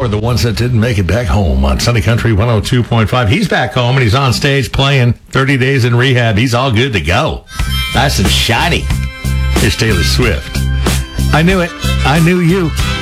for the ones that didn't make it back home on Sunny Country 102.5. He's back home and he's on stage playing 30 days in rehab. He's all good to go. Nice and shiny. Here's Taylor Swift. I knew it. I knew you.